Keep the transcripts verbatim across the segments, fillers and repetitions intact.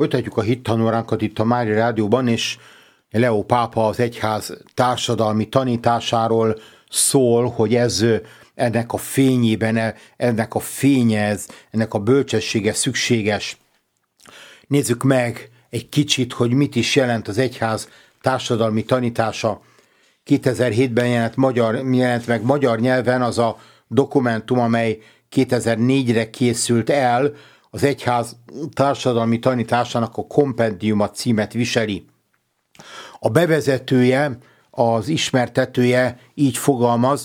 Folytatjuk a hittanóránkat itt a Mária Rádióban, és Leó pápa az egyház társadalmi tanításáról szól, hogy ez ennek a fényében, ennek a fénye, ez, ennek a bölcsessége szükséges. Nézzük meg egy kicsit, hogy mit is jelent az egyház társadalmi tanítása. kétezer-hétben jelent, magyar, jelent meg magyar nyelven az a dokumentum, amely kétezer-négyre készült el, az egyház társadalmi tanításának a kompendiuma címet viseli. A bevezetője, az ismertetője így fogalmaz: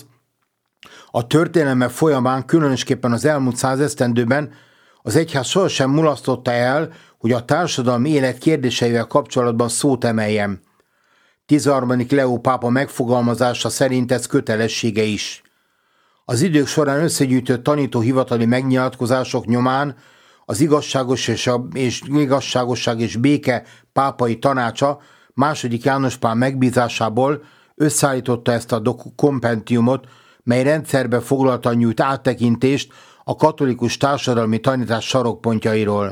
a történelme folyamán, különösképpen az elmúlt száz esztendőben az egyház sohasem mulasztotta el, hogy a társadalmi élet kérdéseivel kapcsolatban szót emeljen. tizenharmadik Leó pápa megfogalmazása szerint ez kötelessége is. Az idők során összegyűjtött tanítóhivatali megnyilatkozások nyomán az igazságos és, a, és igazságosság és béke pápai tanácsa második János Pál megbízásából összeállította ezt a kompendiumot, mely rendszerbe foglaltan nyújt áttekintést a katolikus társadalmi tanítás sarokpontjairól.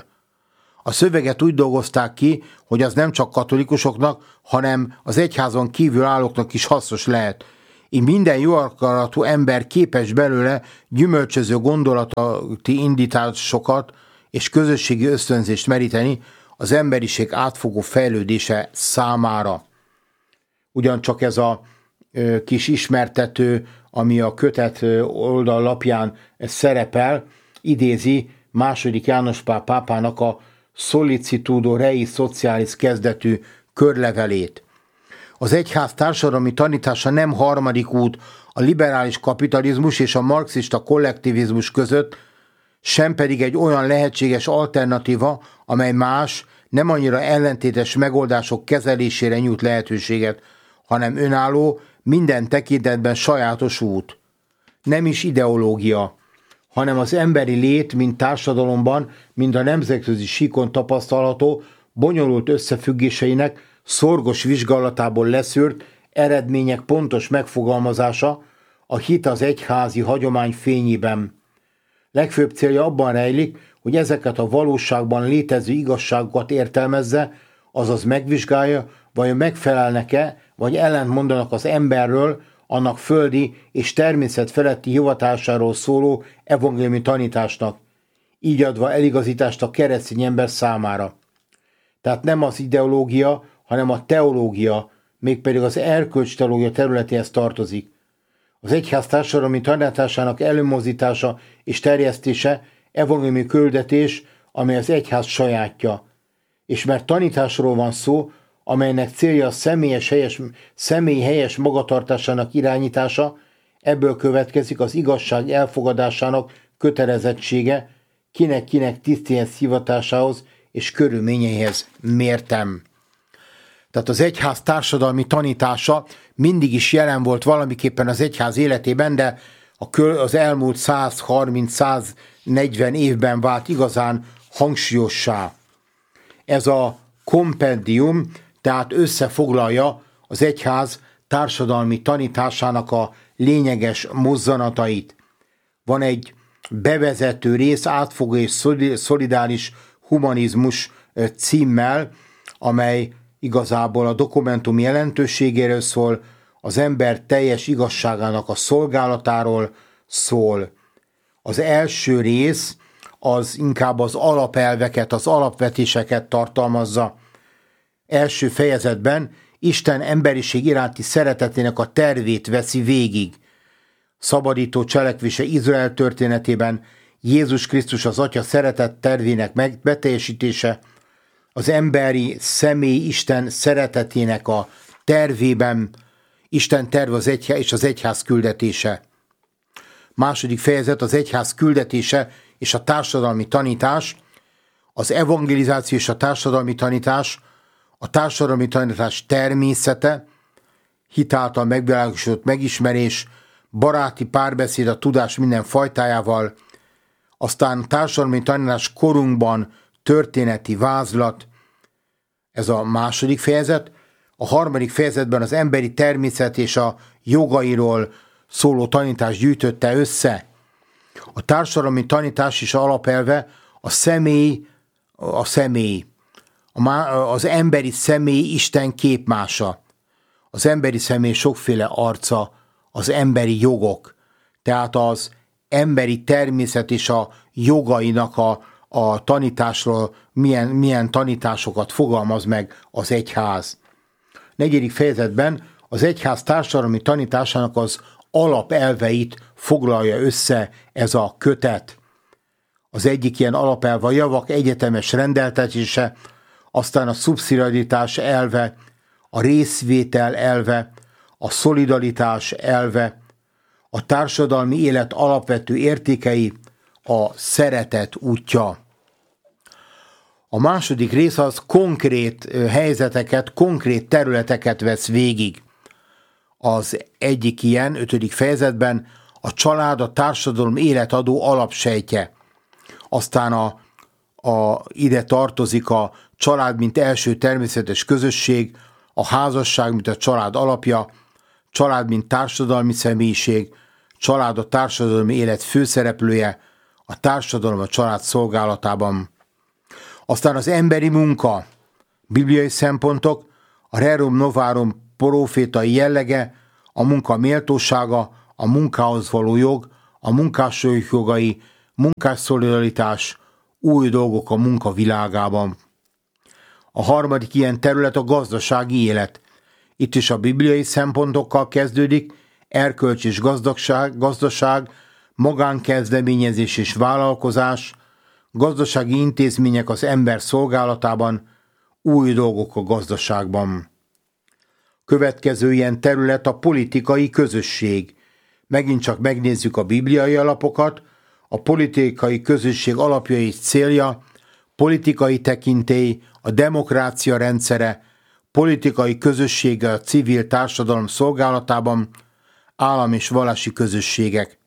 A szöveget úgy dolgozták ki, hogy az nem csak katolikusoknak, hanem az egyházon kívül állóknak is hasznos lehet. Így minden jó akaratú ember képes belőle gyümölcsöző gondolati indításokat és közösségi ösztönzést meríteni az emberiség átfogó fejlődése számára. Ugyancsak ez a ö, kis ismertető, ami a kötet oldallapján szerepel, idézi második János Pál pápának a Sollicitudo Rei Socialis kezdetű körlevelét. Az egyház társadalmi tanítása nem harmadik út a liberális kapitalizmus és a marxista kollektivizmus között, sem pedig egy olyan lehetséges alternatíva, amely más, nem annyira ellentétes megoldások kezelésére nyújt lehetőséget, hanem önálló, minden tekintetben sajátos út. Nem is ideológia, hanem az emberi lét, mint társadalomban, mind a nemzetközi síkon tapasztalható, bonyolult összefüggéseinek szorgos vizsgálatából leszűrt eredmények pontos megfogalmazása, a hit az egyházi hagyomány fényében. Legfőbb célja abban rejlik, hogy ezeket a valóságban létező igazságokat értelmezze, azaz megvizsgálja, vajon megfelelnek-e, vagy ellentmondanak az emberről, annak földi és természet feletti hivatásáról szóló evangéliumi tanításnak, így adva eligazítást a keresztény ember számára. Tehát nem az ideológia, hanem a teológia, mégpedig az erkölcsteológia területéhez tartozik. Az egyház társadalmi tanításának előmozdítása és terjesztése evangéliumi küldetés, amely az egyház sajátja. És mert tanításról van szó, amelynek célja a személyes helyes, személy helyes magatartásának irányítása, ebből következik az igazság elfogadásának kötelezettsége, kinek-kinek tisztéhez hivatásához és körülményeihez mértem. Tehát az egyház társadalmi tanítása mindig is jelen volt valamiképpen az egyház életében, de az elmúlt száz harminc száz negyven évben vált igazán hangsúlyossá. Ez a kompendium tehát összefoglalja az egyház társadalmi tanításának a lényeges mozzanatait. Van egy bevezető rész, átfogó és szolidáris humanizmus címmel, amely igazából a dokumentum jelentőségéről szól, az ember teljes igazságának a szolgálatáról szól. Az első rész az inkább az alapelveket, az alapvetéseket tartalmazza. Első fejezetben Isten emberiség iránti szeretetének a tervét veszi végig. Szabadító cselekvése Izrael történetében Jézus Krisztus az Atya szeretett tervének megbeteljesítése, az emberi személy Isten szeretetének a tervében, Isten terve az egyház és az egyház küldetése. Második fejezet az egyház küldetése és a társadalmi tanítás, az evangelizáció és a társadalmi tanítás, a társadalmi tanítás természete, hitáltal megvilágosodott megismerés, baráti párbeszéd a tudás minden fajtájával, aztán társadalmi tanítás korunkban történeti vázlat, ez a második fejezet. A harmadik fejezetben az emberi természet és a jogairól szóló tanítást gyűjtötte össze. A társadalmi tanítás is alapelve a személy, a személy. az emberi személy Isten képmása. Az emberi személy sokféle arca, az emberi jogok, tehát az emberi természet és a jogainak a, a tanításról milyen, milyen tanításokat fogalmaz meg az egyház. Negyedik fejezetben az egyház társadalmi tanításának az alapelveit foglalja össze ez a kötet. Az egyik ilyen alapelve a javak egyetemes rendeltetése, aztán a szubszidiaritás elve, a részvétel elve, a szolidaritás elve, a társadalmi élet alapvető értékei, a szeretet útja. A második rész az konkrét helyzeteket, konkrét területeket vesz végig. Az egyik ilyen, ötödik fejezetben a család a társadalom életadó alapsejtje. Aztán a, a, ide tartozik a család, mint első természetes közösség, a házasság, mint a család alapja, család, mint társadalmi személyiség, család a társadalmi élet főszereplője, a társadalom a család szolgálatában. Aztán az emberi munka, bibliai szempontok, a rerum novarum profétai jellege, a munka méltósága, a munkához való jog, a munkások jogai, munkás szolidaritás, új dolgok a munka világában. A harmadik ilyen terület a gazdasági élet. Itt is a bibliai szempontokkal kezdődik, erkölcs és gazdagság, gazdaság, magánkezdeményezés és vállalkozás, gazdasági intézmények az ember szolgálatában, új dolgok a gazdaságban. Következő ilyen terület a politikai közösség. Megint csak megnézzük a bibliai alapokat, a politikai közösség alapja és célja, politikai tekintély, a demokrácia rendszere, politikai közössége a civil társadalom szolgálatában, állam és vallási közösségek.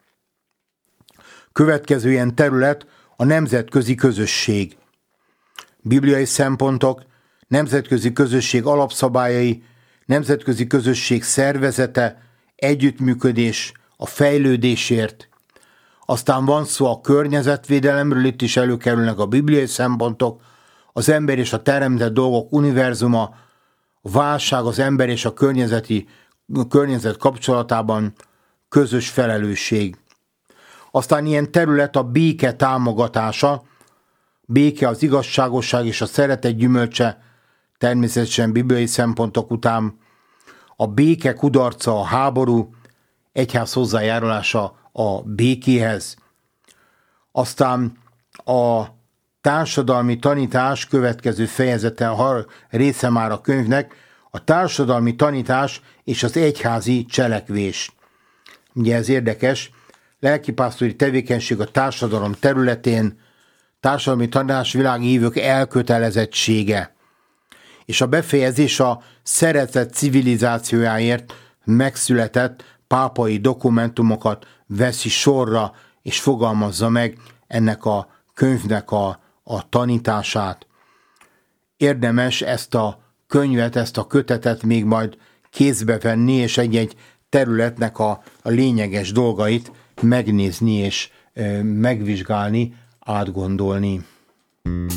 Következő ilyen terület a nemzetközi közösség. Bibliai szempontok, nemzetközi közösség alapszabályai, nemzetközi közösség szervezete, együttműködés, a fejlődésért. Aztán van szó a környezetvédelemről, itt is előkerülnek a bibliai szempontok, az ember és a teremtett dolgok univerzuma, a válság az ember és a környezeti, a környezet kapcsolatában, közös felelősség. Aztán ilyen terület a béke támogatása, béke az igazságosság és a szeretet gyümölcse, természetesen bibliai szempontok után, a béke kudarca a háború, egyház hozzájárulása a békéhez. Aztán a társadalmi tanítás következő fejezete, a része már a könyvnek, a társadalmi tanítás és az egyházi cselekvés. Ugye ez érdekes, lelkipásztori tevékenység a társadalom területén, társadalmi tanítás világi hívők elkötelezettsége. És a befejezés a szeretet civilizációjáért megszületett pápai dokumentumokat veszi sorra, és fogalmazza meg ennek a könyvnek a, a tanítását. Érdemes ezt a könyvet, ezt a kötetet még majd kézbe venni, és egy-egy területnek a, a lényeges dolgait megnézni és e, megvizsgálni, átgondolni.